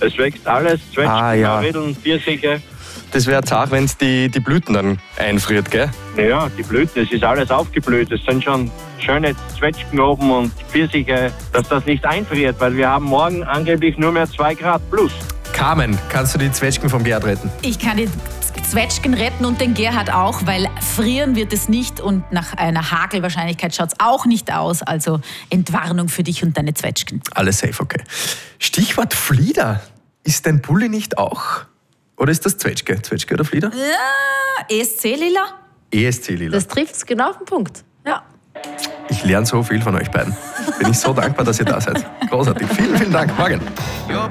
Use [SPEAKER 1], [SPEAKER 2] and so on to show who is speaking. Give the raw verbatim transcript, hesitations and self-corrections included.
[SPEAKER 1] Es wächst alles, Zwetschgen,
[SPEAKER 2] Ah, ja.
[SPEAKER 1] Marillen, Pfirsiche.
[SPEAKER 2] Das wäre zart, wenn es die, die Blüten dann einfriert, gell?
[SPEAKER 1] Ja, die Blüten, es ist alles aufgeblüht. Es sind schon schöne Zwetschgen oben und Pfirsiche, dass das nicht einfriert, weil wir haben morgen angeblich nur mehr zwei Grad plus.
[SPEAKER 2] Carmen, kannst du die Zwetschgen vom Gerd retten?
[SPEAKER 3] Ich kann die Zwetschgen retten und den Gerhard auch, weil frieren wird es nicht und nach einer Hagelwahrscheinlichkeit schaut es auch nicht aus. Also Entwarnung für dich und deine Zwetschgen.
[SPEAKER 2] Alles safe, okay. Stichwort Flieder. Ist dein Bulli nicht auch? Oder ist das Zwetschge? Zwetschge oder Flieder?
[SPEAKER 3] Ja, E S C-Lila?
[SPEAKER 2] E S C-Lila.
[SPEAKER 4] Das trifft's genau auf den Punkt. Ja.
[SPEAKER 2] Ich lerne so viel von euch beiden. Bin ich so dankbar, dass ihr da seid. Großartig. Vielen, vielen Dank. Morgen.